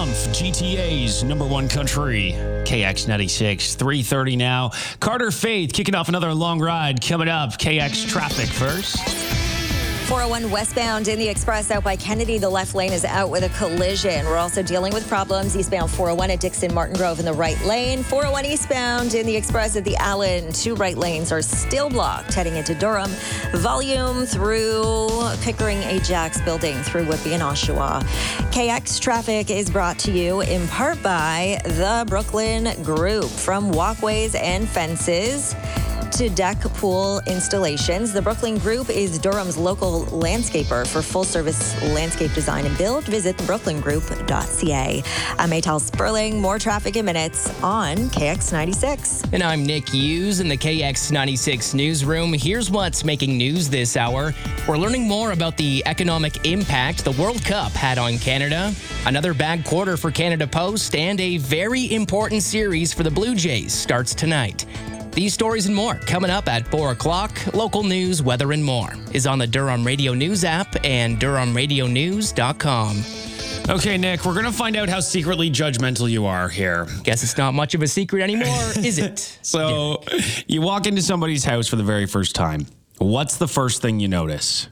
Triumph, GTA's number one country. KX96, 3:30 now. Carter Faith kicking off another long ride coming up. KX traffic first. 401 westbound in the express out by Kennedy. The left lane is out with a collision. We're also dealing with problems eastbound 401 at Dixon Martin Grove in the right lane. 401 eastbound in the express at the Allen. Two right lanes are still blocked heading into Durham. Volume through Pickering Ajax building through Whitby and Oshawa. KX traffic is brought to you in part by the Brooklyn Group. From walkways and fences to deck pool installations, the Brooklyn Group is Durham's local landscaper. For full-service landscape design and build, visit thebrooklyngroup.ca. I'm Maytal Sperling. More traffic in minutes on KX96. And I'm Nick Hughes in the KX96 newsroom. Here's what's making news this hour. We're learning more about the economic impact the World Cup had on Canada, another bad quarter for Canada Post, and a very important series for the Blue Jays starts tonight. These stories and more coming up at 4 o'clock. Local news, weather, and more is on the Durham Radio News app and DurhamRadioNews.com. Okay, Nick, we're going to find out how secretly judgmental you are here. Guess it's not much of a secret anymore, is it? So, you walk into somebody's house for the very first time. What's the first thing you notice?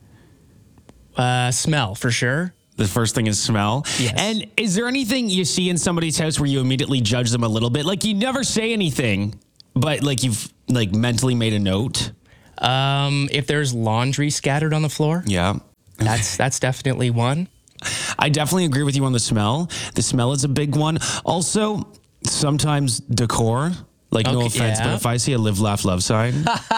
Smell, for sure. The first thing is smell. Yes. And is there anything you see in somebody's house where you immediately judge them a little bit? Like, you never say anything, but like you've like mentally made a note? If there's laundry scattered on the floor, Yeah. that's definitely one. I definitely agree with you on the smell. The smell is a big one. Also, sometimes decor. Like, no Okay, offense, yeah. but if I see a live, laugh, love sign,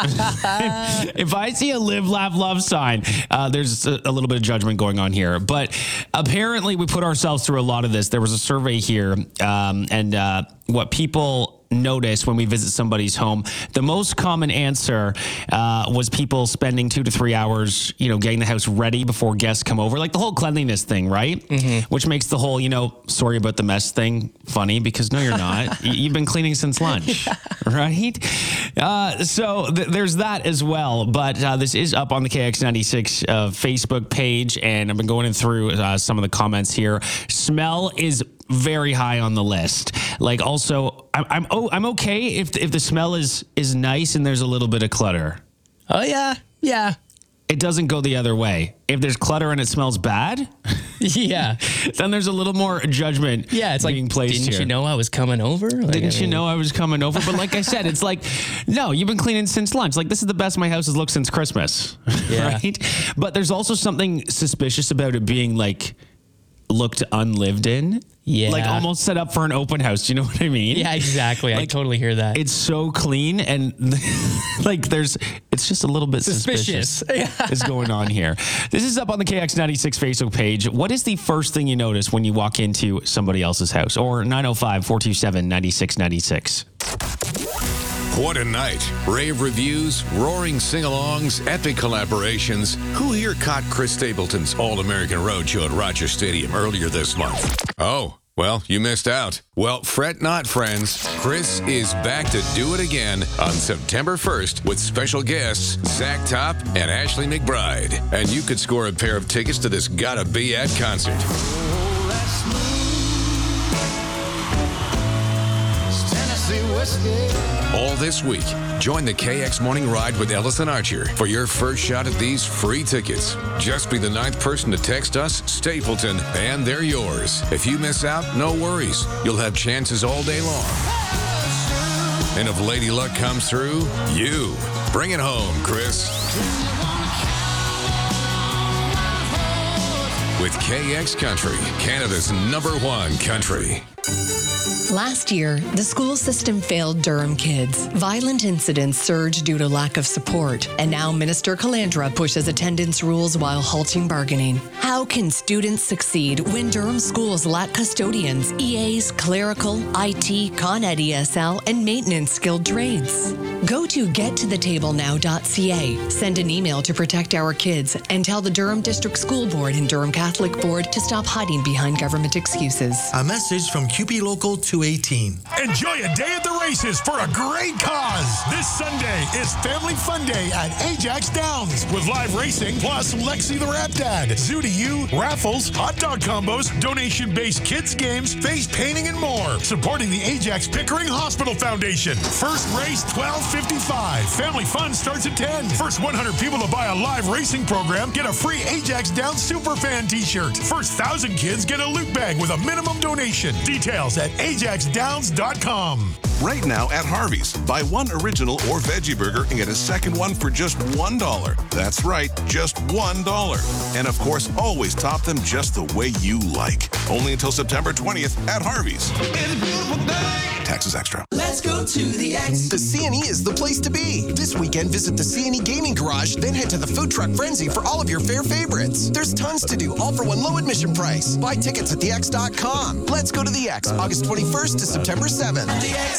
if I see a live, laugh, love sign, there's a little bit of judgment going on here. But apparently we put ourselves through a lot of this. There was a survey here, and what people notice when we visit somebody's home, the most common answer was people spending 2 to 3 hours, getting the house ready before guests come over. Like the whole cleanliness thing, right? Mm-hmm. Which makes the whole, sorry about the mess thing funny, because no, you're not. You've been cleaning since lunch, right? So there's that as well. But this is up on the KX96 Facebook page, and I've been going through some of the comments here. Smell is very high on the list. Like, also, I'm okay if the smell is nice and there's a little bit of clutter. Oh, yeah. It doesn't go the other way. If there's clutter and it smells bad, Yeah. then there's a little more judgment. Yeah, it's being like, placed didn't here. you know I was coming over? Didn't you know I was coming over? But like I said, it's like, no, you've been cleaning since lunch. Like, this is the best my house has looked since Christmas, Yeah. right? But there's also something suspicious about it being like looked unlived in. Yeah. Like almost set up for an open house. Do you know what I mean? Yeah, exactly. I Like, totally hear that. It's so clean and like it's just a little bit suspicious is going on here. This is up on the KX96 Facebook page. What is the first thing you notice when you walk into somebody else's house? Or 905-427-9696. What a night. Rave reviews, roaring sing-alongs, epic collaborations. Who here caught Chris Stapleton's All-American Roadshow at Rogers Stadium earlier this month? Oh, well, you missed out. Well, fret not, friends. Chris is back to do it again on September 1st with special guests Zach Top and Ashley McBride. And you could score a pair of tickets to this Gotta Be At concert. All this week, join the KX Morning Ride with Ellison Archer for your first shot at these free tickets. Just be the 9th person to text us, Stapleton, and they're yours. If you miss out, no worries. You'll have chances all day long. And if Lady Luck comes through, you bring it home, Chris. With KX Country, Canada's #1 country. Last year, the school system failed Durham kids. Violent incidents surged due to lack of support. And now Minister Calandra pushes attendance rules while halting bargaining. How can students succeed when Durham schools lack custodians, EAs, clerical, IT, Con Ed ESL, and maintenance skilled trades? Go to gettothetablenow.ca. Send an email to Protect Our Kids and tell the Durham District School Board and Durham Catholic Board to stop hiding behind government excuses. A message from QP Local 218. Enjoy a day at the races for a great cause. This Sunday is Family Fun Day at Ajax Downs with live racing plus Lexi the Rap Dad, Zoo to You, raffles, hot dog combos, donation-based kids games, face painting, and more. Supporting the Ajax Pickering Hospital Foundation. First race, 12:55. Family fun starts at 10. First 100 people to buy a live racing program get a free Ajax Downs Superfan t-shirt. First 1,000 kids get a loot bag with a minimum donation. Details at ajaxdowns.com. Right now at Harvey's, buy one original or veggie burger and get a second one for just $1. That's right, just $1. And of course, always top them just the way you like. Only until September 20th at Harvey's. It's a beautiful day. Taxes extra. Let's go to the X. The C&E is the place to be. This weekend, visit the C&E Gaming Garage, then head to the Food Truck Frenzy for all of your fair favorites. There's tons to do, all for one low admission price. Buy tickets at thex.com. Let's go to the X, August 21st to September 7th. The X.